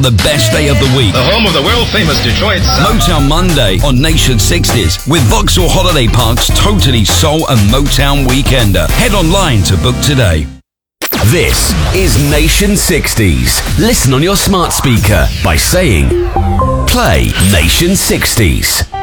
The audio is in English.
The best day of the week. The home of the world-famous Detroit Sound. Motown Monday on Nation 60s with Vauxhall Holiday Park's totally soul and Motown Weekender. Head online to book today. This is Nation 60s. Listen on your smart speaker by saying, play Nation 60s.